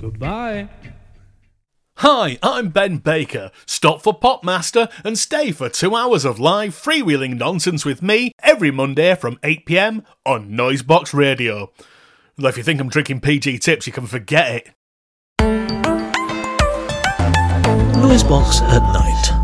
Goodbye. Hi, I'm Ben Baker. Stop for Popmaster and stay for 2 hours of live freewheeling nonsense with me every Monday from 8 PM on Noisebox Radio. Though if you think I'm drinking PG tips, you can forget it. Noisebox at night.